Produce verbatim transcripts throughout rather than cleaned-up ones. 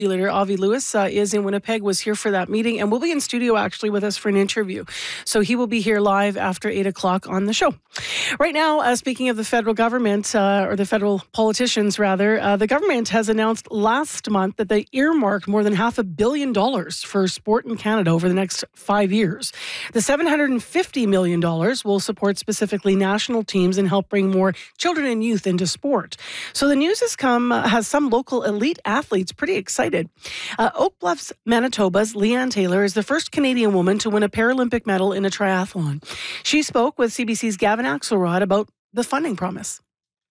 Leader Avi Lewis uh, is in Winnipeg, was here for that meeting, and will be in studio actually with us for an interview. So he will be here live after eight o'clock on the show. Right now, uh, speaking of the federal government, uh, or the federal politicians rather, uh, the government has announced last month that they earmarked more than half a billion dollars for sport in Canada over the next five years. The seven hundred fifty million dollars will support specifically national teams and help bring more children and youth into sport. So the news has come, uh, has some local elite athletes pretty excited. Uh, Oak Bluffs, Manitoba's Leanne Taylor is the first Canadian woman to win a Paralympic medal in a triathlon. She spoke with C B C's Gavin Axelrod about the funding promise.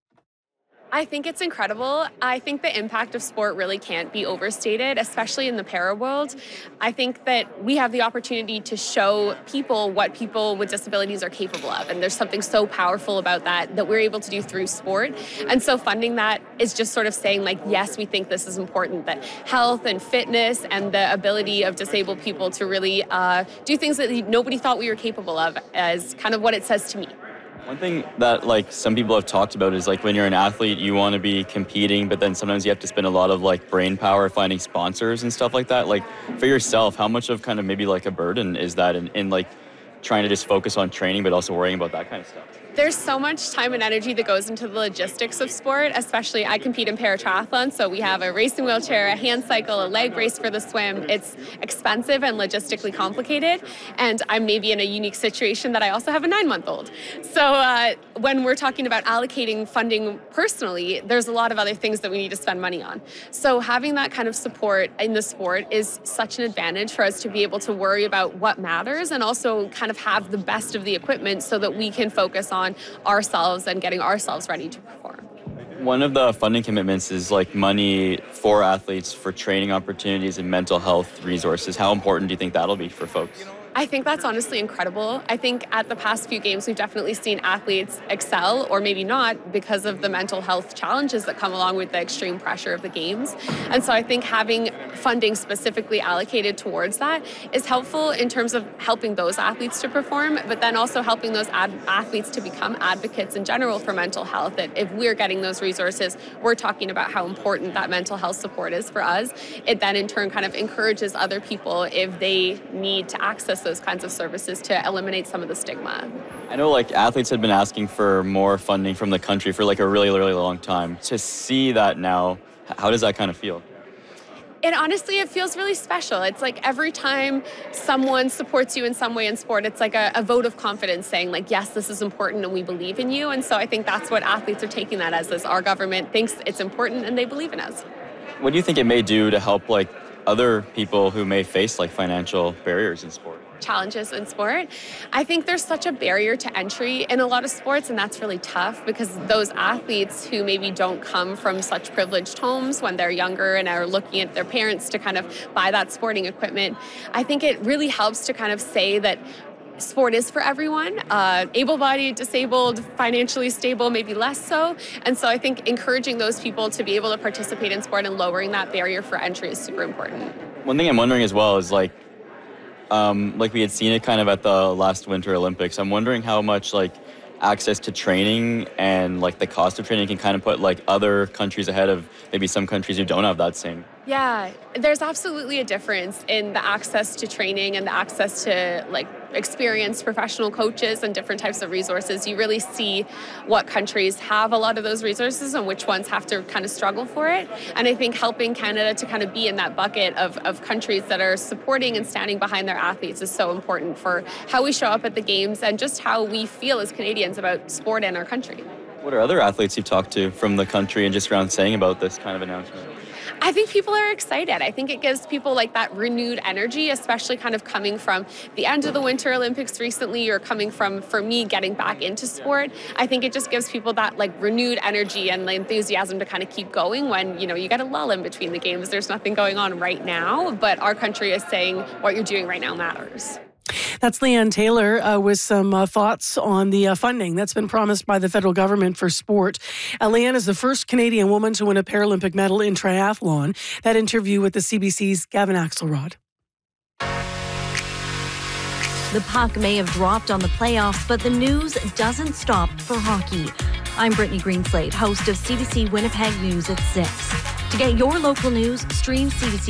I think it's incredible. I think the impact of sport really can't be overstated, especially in the para world. I think that we have the opportunity to show people what people with disabilities are capable of. And there's something so powerful about that that we're able to do through sport. And so funding that is just sort of saying, like, yes, we think this is important, that health and fitness and the ability of disabled people to really uh, do things that nobody thought we were capable of, as kind of what it says to me. One thing that like some people have talked about is like when you're an athlete, you want to be competing, but then sometimes you have to spend a lot of like brain power finding sponsors and stuff like that. Like for yourself, how much of kind of maybe like a burden is that in, in like trying to just focus on training, but also worrying about that kind of stuff? There's so much time and energy that goes into the logistics of sport, especially I compete in para-triathlon, so we have a racing wheelchair, a hand cycle, a leg brace for the swim. It's expensive and logistically complicated, and I'm maybe in a unique situation that I also have a nine-month-old. So uh, when we're talking about allocating funding personally, there's a lot of other things that we need to spend money on. So having that kind of support in the sport is such an advantage for us to be able to worry about what matters and also kind of have the best of the equipment so that we can focus on ourselves and getting ourselves ready to perform. One of the funding commitments is like money for athletes for training opportunities and mental health resources. How important do you think that'll be for folks? I think that's honestly incredible. I think at the past few games, we've definitely seen athletes excel, or maybe not, because of the mental health challenges that come along with the extreme pressure of the games. And so I think having funding specifically allocated towards that is helpful in terms of helping those athletes to perform, but then also helping those ad- athletes to become advocates in general for mental health. That if we're getting those resources, we're talking about how important that mental health support is for us. It then in turn kind of encourages other people, if they need to access those kinds of services, to eliminate some of the stigma. I know like athletes had been asking for more funding from the country for like a really, really long time. To see that now, how does that kind of feel? It honestly, it feels really special. It's like every time someone supports you in some way in sport, it's like a, a vote of confidence saying like, yes, this is important and we believe in you. And so I think that's what athletes are taking that as, is our government thinks it's important and they believe in us. What do you think it may do to help like other people who may face like financial barriers in sport? Challenges in sport. I think there's such a barrier to entry in a lot of sports, and that's really tough because those athletes who maybe don't come from such privileged homes when they're younger and are looking at their parents to kind of buy that sporting equipment, I think it really helps to kind of say that sport is for everyone, uh, able-bodied, disabled, financially stable, maybe less so. And so I think encouraging those people to be able to participate in sport and lowering that barrier for entry is super important. One thing I'm wondering as well is like, um, like we had seen it kind of at the last Winter Olympics. I'm wondering how much like access to training and like the cost of training can kind of put like other countries ahead of maybe some countries who don't have that same. Yeah, there's absolutely a difference in the access to training and the access to like experienced professional coaches and different types of resources. You really see what countries have a lot of those resources and which ones have to kind of struggle for it. And I think helping Canada to kind of be in that bucket of, of countries that are supporting and standing behind their athletes is so important for how we show up at the games and just how we feel as Canadians about sport and our country. What are other athletes you've talked to from the country and just around saying about this kind of announcement? I think people are excited. I think it gives people like that renewed energy, especially kind of coming from the end of the Winter Olympics recently or coming from, for me, getting back into sport. I think it just gives people that like renewed energy and the enthusiasm to kind of keep going when, you know, you got a lull in between the games. There's nothing going on right now, but our country is saying what you're doing right now matters. That's Leanne Taylor uh, with some uh, thoughts on the uh, funding that's been promised by the federal government for sport. Uh, Leanne is the first Canadian woman to win a Paralympic medal in triathlon. That interview with the C B C's Gavin Axelrod. The puck may have dropped on the playoffs, but the news doesn't stop for hockey. I'm Brittany Greenslade, host of C B C Winnipeg News at six. To get your local news, stream C B C